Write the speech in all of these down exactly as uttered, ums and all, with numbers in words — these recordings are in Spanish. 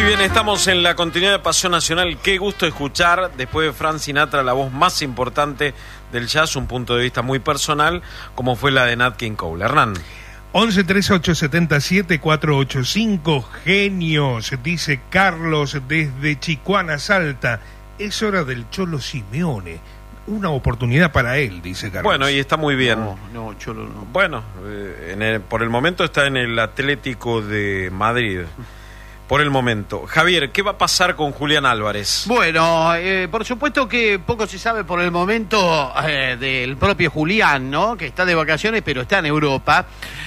bien, estamos en la continuidad de Pasión Nacional. Qué gusto escuchar, después de Frank Sinatra, la voz más importante del jazz, un punto de vista muy personal, como fue la de Nat King Cole. Hernán. once trece ocho siete siete cuatro ocho cinco, genios, dice Carlos desde Chicuana, Salta. Es hora del Cholo Simeone. Una oportunidad para él, dice Carlos. Bueno, y está muy bien. No, no, Cholo no. Bueno, eh, en el, por el momento está en el Atlético de Madrid. Por el momento. Javier, ¿qué va a pasar con Julián Álvarez? Bueno, eh, por supuesto que poco se sabe por el momento eh, del propio Julián, ¿no? Que está de vacaciones, pero está en Europa.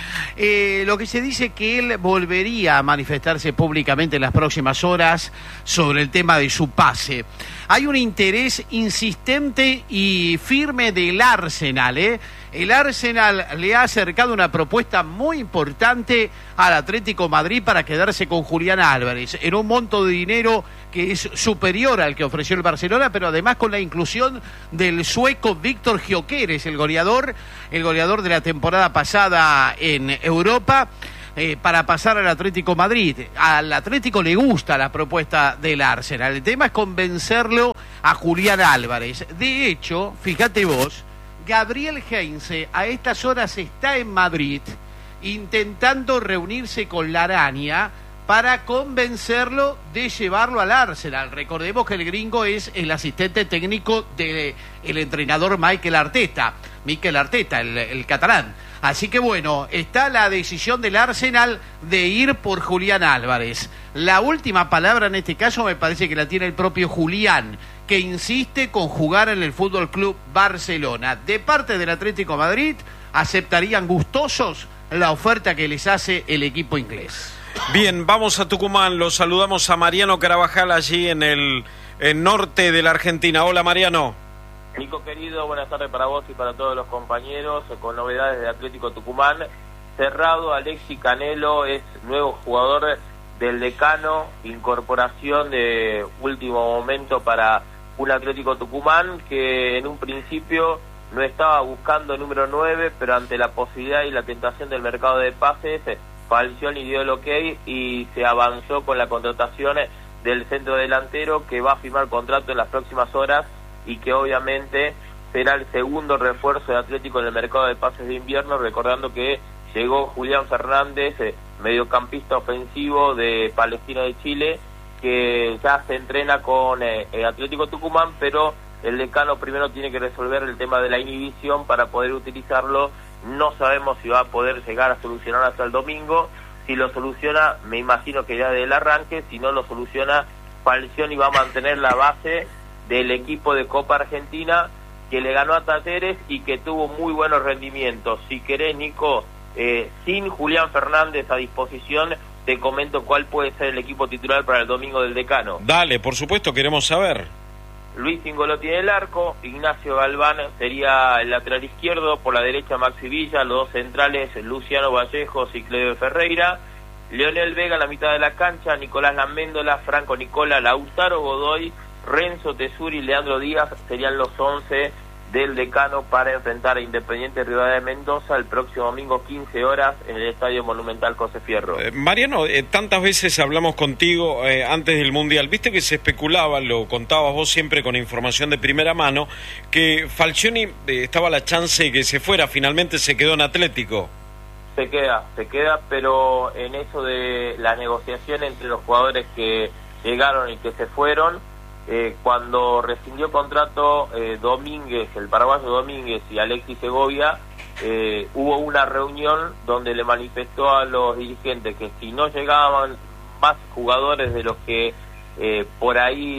Eh, lo que se dice que él volvería a manifestarse públicamente en las próximas horas sobre el tema de su pase. Hay un interés insistente y firme del Arsenal, ¿eh? El Arsenal le ha acercado una propuesta muy importante al Atlético Madrid para quedarse con Julián Álvarez en un monto de dinero que es superior al que ofreció el Barcelona, pero además con la inclusión del sueco Víctor Gyökeres, el goleador, el goleador de la temporada pasada en Europa, eh, para pasar al Atlético Madrid. Al Atlético le gusta la propuesta del Arsenal. El tema es convencerlo a Julián Álvarez. De hecho, fíjate vos, Gabriel Heinze a estas horas está en Madrid intentando reunirse con la araña para convencerlo de llevarlo al Arsenal. Recordemos que el gringo es el asistente técnico del entrenador Mikel Arteta, Mikel Arteta, el, el catalán. Así que bueno, está la decisión del Arsenal de ir por Julián Álvarez. La última palabra en este caso me parece que la tiene el propio Julián, que insiste con jugar en el Fútbol Club Barcelona. De parte del Atlético de Madrid, aceptarían gustosos la oferta que les hace el equipo inglés. Bien, vamos a Tucumán, lo saludamos a Mariano Carabajal allí en el, el norte de la Argentina. Hola, Mariano. Nico querido, buenas tardes para vos y para todos los compañeros, con novedades de Atlético Tucumán. Cerrado, Alexis Canelo es nuevo jugador del Decano, incorporación de último momento para un Atlético Tucumán que en un principio no estaba buscando número nueve, pero ante la posibilidad y la tentación del mercado de pases, Falcioni dio el ok y se avanzó con la contratación del centro delantero que va a firmar contrato en las próximas horas y que obviamente será el segundo refuerzo de Atlético en el mercado de pases de invierno, recordando que llegó Julián Fernández, eh, mediocampista ofensivo de Palestino de Chile, que ya se entrena con eh, el Atlético Tucumán, pero el Decano primero tiene que resolver el tema de la inhibición para poder utilizarlo. No sabemos si va a poder llegar a solucionar hasta el domingo. Si lo soluciona, me imagino que ya del arranque. Si no lo soluciona, Falcioni va a mantener la base del equipo de Copa Argentina que le ganó a Talleres y que tuvo muy buenos rendimientos. Si querés, Nico, eh, sin Julián Fernández a disposición, te comento cuál puede ser el equipo titular para el domingo del Decano. Dale, por supuesto, queremos saber. Luis Ingolotti en el arco, Ignacio Galván sería el lateral izquierdo, por la derecha Maxi Villa, los dos centrales Luciano Vallejos y Cleo Ferreira, Leonel Vega en la mitad de la cancha, Nicolás Laméndola, Franco Nicola, Lautaro Godoy, Renzo Tesuri y Leandro Díaz serían los once del Decano para enfrentar a Independiente Rivadavia de Mendoza el próximo domingo quince horas en el Estadio Monumental José Fierro. Eh, Mariano, eh, tantas veces hablamos contigo eh, antes del Mundial, viste que se especulaba, lo contabas vos siempre con información de primera mano, que Falcioni eh, estaba a la chance de que se fuera, finalmente se quedó en Atlético. Se queda, se queda, pero en eso de la negociación entre los jugadores que llegaron y que se fueron, Eh, cuando rescindió contrato eh, Domínguez, el paraguayo Domínguez y Alexis Segovia, eh, hubo una reunión donde le manifestó a los dirigentes que si no llegaban más jugadores de los que eh, por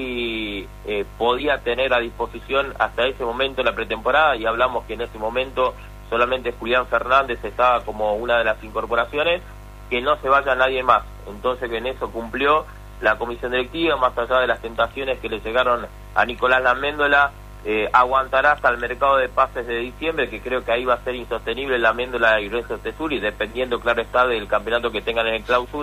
ahí eh, podía tener a disposición hasta ese momento en la pretemporada, y hablamos que en ese momento solamente Julián Fernández estaba como una de las incorporaciones, que no se vaya nadie más. Entonces que en eso cumplió la comisión directiva, más allá de las tentaciones que le llegaron a Nicolás Laméndola, eh, aguantará hasta el mercado de pases de diciembre, que creo que ahí va a ser insostenible Laméndola y Renzo Tesuri, dependiendo, claro está, del campeonato que tengan en el clausura,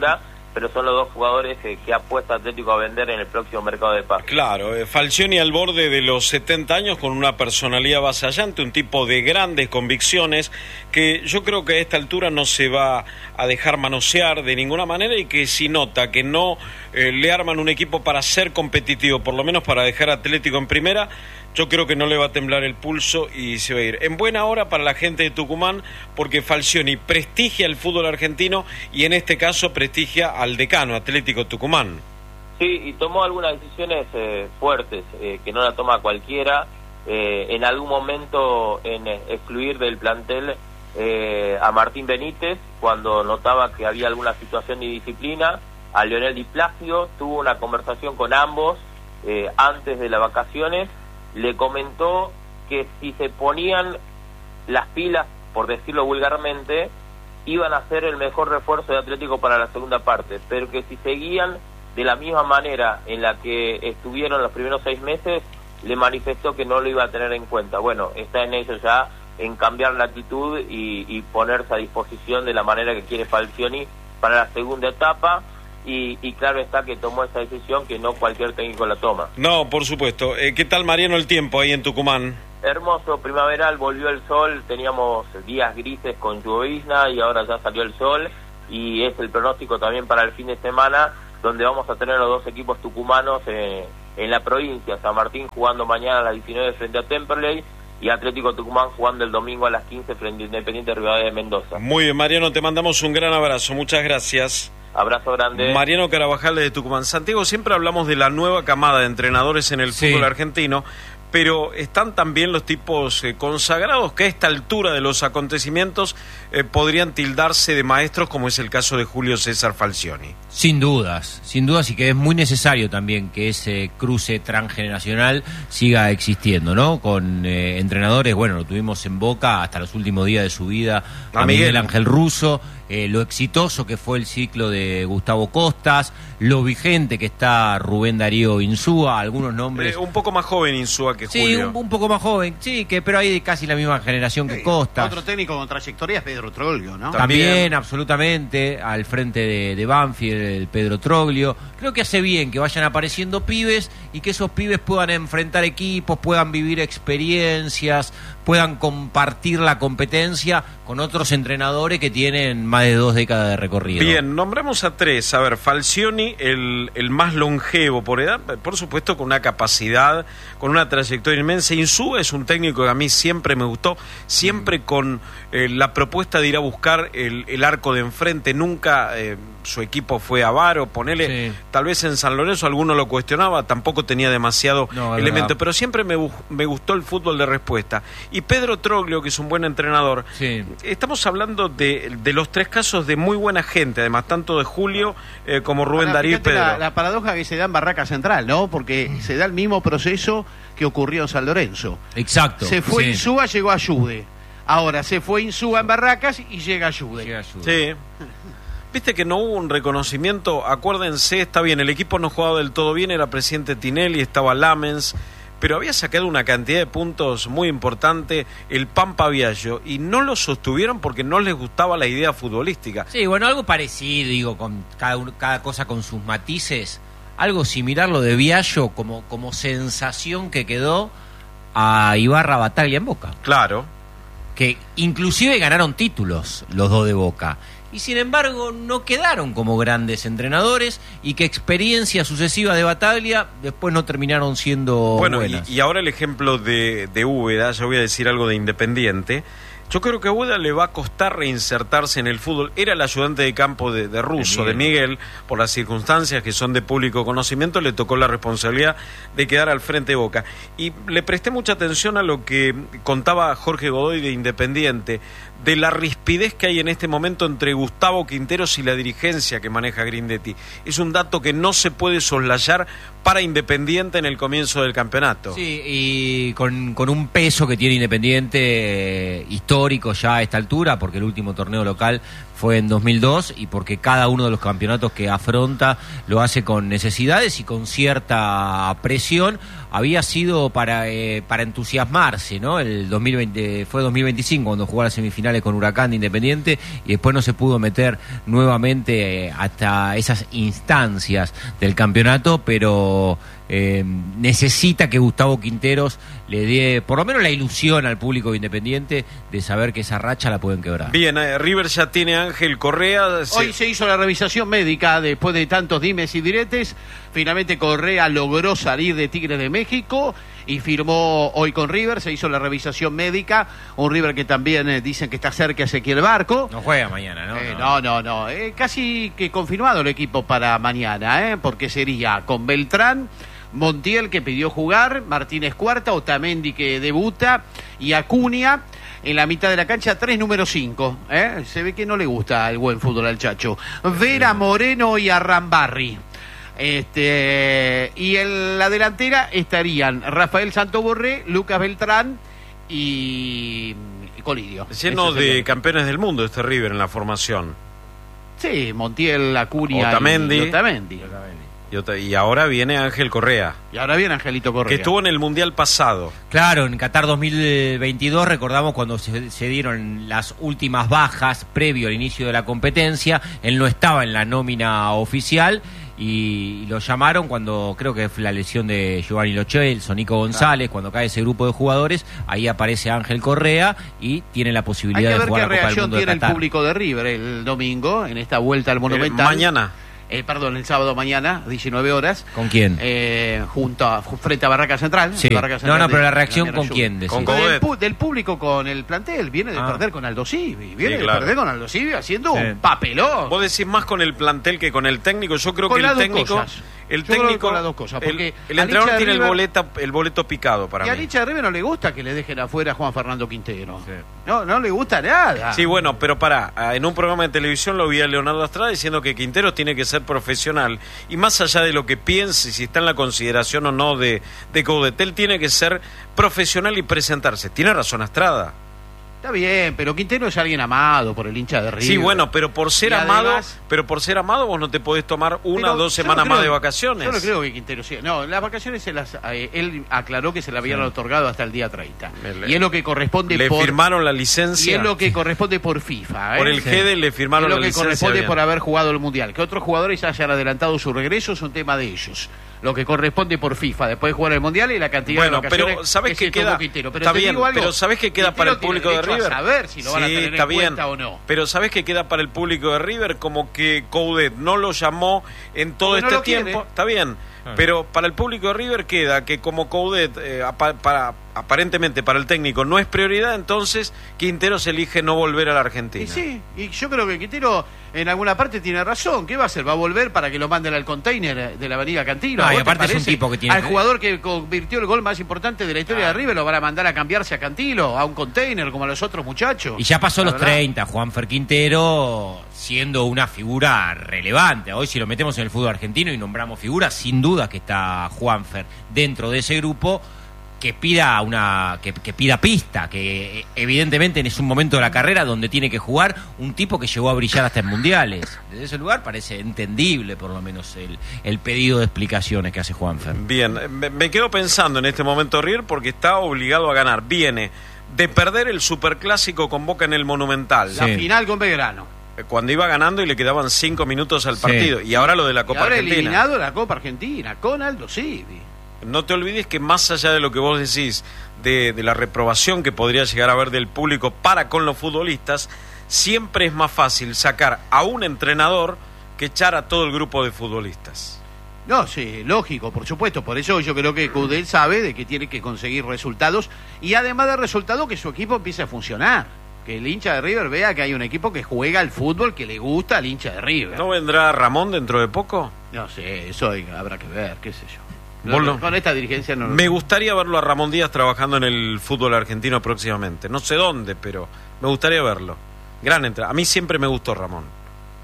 pero son los dos jugadores eh, que apuesta Atlético a vender en el próximo mercado de pases. Claro, eh, Falcioni al borde de los setenta años con una personalidad avasallante, un tipo de grandes convicciones que yo creo que a esta altura no se va a dejar manosear de ninguna manera, y que si nota que no eh, le arman un equipo para ser competitivo, por lo menos para dejar a Atlético en primera, yo creo que no le va a temblar el pulso y se va a ir. En buena hora para la gente de Tucumán, porque Falcioni prestigia el fútbol argentino y en este caso prestigia al decano, Atlético Tucumán. Sí, y tomó algunas decisiones eh, fuertes, eh, que no la toma cualquiera. Eh, en algún momento en eh, excluir del plantel eh, a Martín Benítez, cuando notaba que había alguna situación de disciplina, a Leonel Di Plácido, tuvo una conversación con ambos eh, antes de las vacaciones, le comentó que si se ponían las pilas, por decirlo vulgarmente, iban a ser el mejor refuerzo de Atlético para la segunda parte, pero que si seguían de la misma manera en la que estuvieron los primeros seis meses, le manifestó que no lo iba a tener en cuenta. Bueno, está en ello ya, en cambiar la actitud y, y ponerse a disposición de la manera que quiere Falcioni para la segunda etapa. Y, y claro está que tomó esa decisión que no cualquier técnico la toma. No, por supuesto. Eh, ¿Qué tal, Mariano, el tiempo ahí en Tucumán? Hermoso, primaveral, volvió el sol, teníamos días grises con llovizna y ahora ya salió el sol, y es el pronóstico también para el fin de semana, donde vamos a tener los dos equipos tucumanos eh, en la provincia. San Martín jugando mañana a las diecinueve frente a Temperley, y Atlético Tucumán jugando el domingo a las quince frente a Independiente Rivadavia de Mendoza. Muy bien, Mariano, te mandamos un gran abrazo, muchas gracias. Abrazo grande. Mariano Carabajal de Tucumán. Santiago, siempre hablamos de la nueva camada de entrenadores en el sí. fútbol argentino, pero están también los tipos eh, consagrados que a esta altura de los acontecimientos eh, podrían tildarse de maestros, como es el caso de Julio César Falcioni. Sin dudas, sin dudas, y que es muy necesario también que ese cruce transgeneracional siga existiendo, ¿no? Con eh, entrenadores, bueno, lo tuvimos en Boca hasta los últimos días de su vida, a, a Miguel. Miguel Ángel Russo, eh, lo exitoso que fue el ciclo de Gustavo Costas, lo vigente que está Rubén Darío Insúa, algunos nombres... Eh, un poco más joven Insúa que sí, Julio. Sí, un, un poco más joven, sí, que pero hay casi la misma generación que sí, Costas. Otro técnico con trayectoria es Pedro Troglio, ¿no? También, También absolutamente, al frente de, de Banfield, el Pedro Troglio. Creo que hace bien que vayan apareciendo pibes y que esos pibes puedan enfrentar equipos, puedan vivir experiencias, puedan compartir la competencia con otros entrenadores que tienen más de dos décadas de recorrido. Bien, nombramos a tres. A ver, Falcioni, el, el más longevo por edad, por supuesto con una capacidad, con una trayectoria inmensa. Insúa es un técnico que a mí siempre me gustó, siempre con eh, la propuesta de ir a buscar el, el arco de enfrente. Nunca eh, su equipo fue avaro, ponele, sí. Tal vez en San Lorenzo alguno lo cuestionaba, tampoco tenía demasiado no, elemento, pero siempre me, me gustó el fútbol de respuesta. Y Pedro Troglio, que es un buen entrenador, sí. Estamos hablando de, de los tres casos de muy buena gente, además, tanto de Julio eh, como Rubén Ahora, Darío y Pedro. La, la paradoja que se da en Barraca Central, ¿no? Porque mm. se da el mismo proceso que ocurrió en San Lorenzo. Exacto. Se fue sí. Insúa, llegó Ayude. Ahora se fue Insúa en Barracas y llega Ayude. Llega Ayude. Sí. Viste que no hubo un reconocimiento, acuérdense, está bien, el equipo no jugaba del todo bien, era presidente Tinelli, estaba Lamens, pero había sacado una cantidad de puntos muy importante el Pampa Viallo, y no lo sostuvieron porque no les gustaba la idea futbolística. Sí, bueno, algo parecido, digo, con cada, cada cosa con sus matices, algo similar lo de Viallo como, como sensación que quedó a Ibarra Bataglia en Boca. Claro. Que inclusive ganaron títulos los dos de Boca. Y sin embargo no quedaron como grandes entrenadores, y que experiencias sucesivas de Bataglia después no terminaron siendo bueno, buenas. Y, y ahora el ejemplo de, de Úbeda, ya voy a decir algo de Independiente. Yo creo que a Úbeda le va a costar reinsertarse en el fútbol. Era el ayudante de campo de, de Russo, de Miguel. de Miguel, por las circunstancias que son de público conocimiento, le tocó la responsabilidad de quedar al frente de Boca. Y le presté mucha atención a lo que contaba Jorge Godoy de Independiente, de la rispidez que hay en este momento entre Gustavo Quinteros y la dirigencia que maneja Grindetti. Es un dato que no se puede soslayar para Independiente en el comienzo del campeonato. Sí, y con, con un peso que tiene Independiente eh, histórico, histórico ya a esta altura, porque el último torneo local fue en dos mil dos y porque cada uno de los campeonatos que afronta lo hace con necesidades y con cierta presión. Había sido para eh, para entusiasmarse, ¿no? El dos mil veinte fue dos mil veinticinco cuando jugó las semifinales con Huracán de Independiente y después no se pudo meter nuevamente eh, hasta esas instancias del campeonato, pero eh, necesita que Gustavo Quinteros le dé por lo menos la ilusión al público Independiente de saber que esa racha la pueden quebrar. Bien, eh, River ya tiene a Ángel Correa. Se... Hoy se hizo la revisación médica después de tantos dimes y diretes. Finalmente Correa logró salir de Tigres de México y firmó hoy con River. Se hizo la revisación médica. Un River que también eh, dicen que está cerca Ezequiel Barco. No juega mañana, ¿no? Eh, no, no, no. Eh, casi que confirmado el equipo para mañana, ¿eh? Porque sería con Beltrán, Montiel, que pidió jugar, Martínez Cuarta, Otamendi, que debuta, y Acuña en la mitad de la cancha, tres número cinco. ¿eh? Se ve que no le gusta el buen fútbol al Chacho. Vera, Moreno y Arrambarri. Este, y en la delantera estarían Rafael Santoborré, Lucas Beltrán y Colidio. Lleno de campeones del mundo este River en la formación. Sí, Montiel, Acuña Otamendi. y Otamendi. Y, otra, y ahora viene Ángel Correa. Y ahora viene Angelito Correa. Que estuvo en el Mundial pasado. Claro, en Qatar dos mil veintidós recordamos cuando se, se dieron las últimas bajas previo al inicio de la competencia. Él no estaba en la nómina oficial y, y lo llamaron cuando creo que fue la lesión de Giovanni Lo Celso, Nico González, claro. Cuando cae ese grupo de jugadores, ahí aparece Ángel Correa y tiene la posibilidad de jugar la Copa del Mundo de Qatar. Hay que ver qué reacción tiene el público de River el domingo en esta vuelta al Monumental. Eh, mañana. Eh, perdón, el sábado mañana, diecinueve horas. ¿Con quién? Eh, junto a, frente a Barraca Central. Sí. Barraca Central no, no, pero de, la reacción de ¿con quién? Con del, pu del público con el plantel. Viene de ah. perder con Aldo Civi. Viene sí, de claro. perder con Aldo Civi haciendo sí. un papelón. Vos decís más con el plantel que con el técnico. Yo creo con que el técnico... Cosas. El Yo técnico... con las dos cosas. Porque el el entrenador tiene River, el, boleto, el boleto picado para y mí. a Licha de River no le gusta que le dejen afuera a Juan Fernando Quintero. Sí. No, no le gusta nada. Sí, bueno, pero pará, en un programa de televisión lo vi a Leonardo Astrada diciendo que Quinteros tiene que ser profesional y más allá de lo que piense, si está en la consideración o no de, de Coudet, él tiene que ser profesional y presentarse. Tiene razón Astrada. Está bien, pero Quintero es alguien amado por el hincha de River. Sí, bueno, pero por ser y amado, además, pero por ser amado vos no te podés tomar una o dos semanas no creo, más de vacaciones. Yo no creo que Quintero sea. No, las vacaciones se las, eh, él aclaró que se le habían sí. otorgado hasta el día treinta. Le, y es lo que corresponde le por... Le firmaron la licencia. Y es lo que corresponde por FIFA. ¿eh? Por el sí. G E D E le firmaron la licencia. Es lo que corresponde bien. por haber jugado el Mundial. Que otros jugadores hayan adelantado su regreso es un tema de ellos. Lo que corresponde por FIFA después de jugar el Mundial y la cantidad bueno, de vacaciones pero ¿sabes que qué queda? Quintero. Pero está bien, algo, pero ¿sabes qué queda para el público de River? A saber si lo van sí, a tener está en bien, cuenta o no. Pero ¿sabes qué queda para el público de River? Como que Coudet no lo llamó en todo Porque este no tiempo. quiere. Está bien. Ah. Pero para el público de River queda que como Coudet eh, para, para, aparentemente para el técnico no es prioridad, entonces Quinteros elige no volver a la Argentina. Y sí, y yo creo que Quintero en alguna parte tiene razón. ¿Qué va a hacer? ¿Va a volver para que lo manden al container de la avenida Cantilo? No, y aparte es un tipo que tiene... Al jugador que convirtió el gol más importante de la historia ah. de River lo van a mandar a cambiarse a Cantilo, a un container como a los otros muchachos. Y ya pasó la los verdad. treinta, Juanfer Quintero siendo una figura relevante. Hoy si lo metemos en el fútbol argentino y nombramos figuras, sin duda que está Juanfer dentro de ese grupo que pida una que, que pida pista, que evidentemente es un momento de la carrera donde tiene que jugar un tipo que llegó a brillar hasta en mundiales. Desde ese lugar parece entendible por lo menos el, el pedido de explicaciones que hace Juanfer. Bien, me, me quedo pensando en este momento River porque está obligado a ganar. Viene de perder el superclásico con Boca en el Monumental. La sí. final con Belgrano. Cuando iba ganando y le quedaban cinco minutos al partido. Sí. Y ahora lo de la Copa y ahora Argentina. eliminado la Copa Argentina con Aldo Civi. No te olvides que más allá de lo que vos decís, de, de la reprobación que podría llegar a haber del público para con los futbolistas, siempre es más fácil sacar a un entrenador que echar a todo el grupo de futbolistas. No, sí, lógico, por supuesto. Por eso yo creo que Coudet sabe de que tiene que conseguir resultados y además de resultados que su equipo empiece a funcionar. Que el hincha de River vea que hay un equipo que juega al fútbol que le gusta al hincha de River. ¿No vendrá Ramón dentro de poco? No sé, eso habrá que ver, qué sé yo. No, no, con esta dirigencia no. Me gustaría verlo a Ramón Díaz trabajando en el fútbol argentino próximamente. No sé dónde, pero me gustaría verlo. Gran entrada. A mí siempre me gustó Ramón.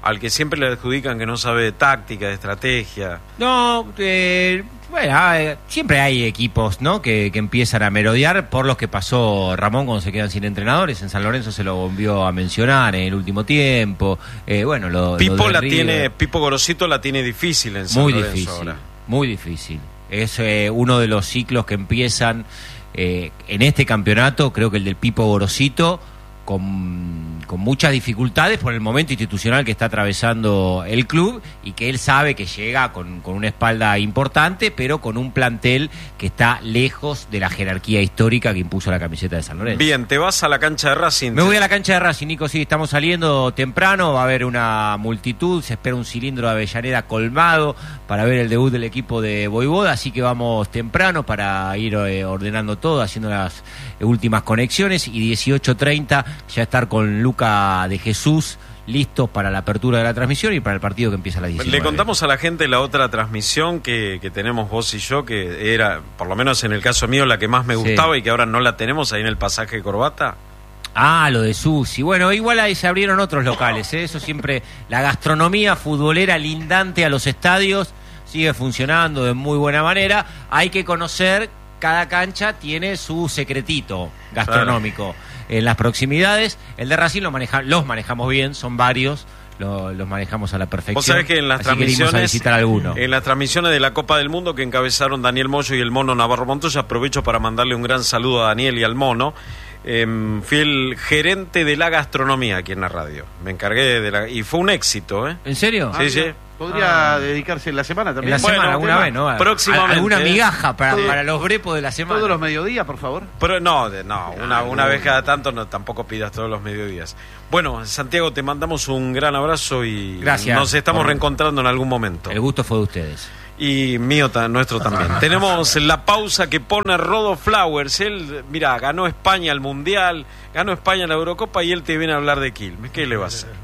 al que siempre le adjudican que no sabe de táctica, de estrategia. No, eh, bueno, eh, siempre hay equipos, ¿no? Que, que empiezan a merodear por los que pasó Ramón cuando se quedan sin entrenadores. En San Lorenzo se lo volvió a mencionar en el último tiempo. Eh, bueno, lo, Pipo lo de la River, tiene, Pipo Gorosito la tiene difícil en San muy Lorenzo difícil, ahora. muy difícil. Es eh, uno de los ciclos que empiezan eh, en este campeonato. Creo que el del Pipo Gorosito con, con muchas dificultades por el momento institucional que está atravesando el club y que él sabe que llega con, con una espalda importante, pero con un plantel que está lejos de la jerarquía histórica que impuso la camiseta de San Lorenzo. Bien, te vas a la cancha de Racing. Me voy a la cancha de Racing, Nico, sí, estamos saliendo temprano, va a haber una multitud, se espera un cilindro de Avellaneda colmado para ver el debut del equipo de Voivoda, así que vamos temprano para ir eh, ordenando todo, haciendo las eh, últimas conexiones, y dieciocho treinta ya estar con Luca de Jesús listos para la apertura de la transmisión y para el partido que empieza a las diecinueve. Le contamos a la gente la otra transmisión que, que tenemos vos y yo, que era, por lo menos en el caso mío, la que más me gustaba, sí, y que ahora no la tenemos ahí en el pasaje Corbata. Ah, lo de Susi. Bueno, igual ahí se abrieron otros locales, ¿eh? Eso siempre, la gastronomía futbolera lindante a los estadios sigue funcionando de muy buena manera. Hay que conocer, cada cancha tiene su secretito gastronómico. Claro. En las proximidades, el de Racing lo maneja, los manejamos bien, son varios, lo, los manejamos a la perfección. Vos sabés que en las así transmisiones, a visitar alguno. en las transmisiones de la Copa del Mundo que encabezaron Daniel Moyo y el Mono Navarro Montoya, aprovecho para mandarle un gran saludo a Daniel y al Mono. Eh, fui el gerente de la gastronomía aquí en la radio. Me encargué de la... y fue un éxito, ¿eh? ¿En serio? Sí, ah, sí. Podría ah. dedicarse en la semana también. En la bueno, semana, alguna vez, ¿no? Próximamente. Alguna migaja para, todo, para los brepos de la semana. Todos los mediodías, por favor. Pero no, de, no, una, una vez cada tanto, no, tampoco pidas todos los mediodías. Bueno, Santiago, te mandamos un gran abrazo y gracias, nos estamos por... reencontrando en algún momento. El gusto fue de ustedes. Y mío, nuestro también. Tenemos la pausa que pone Rodo Flowers. Él, mira, ganó España el Mundial, ganó España la Eurocopa y él te viene a hablar de Quilmes. ¿Qué le va a hacer?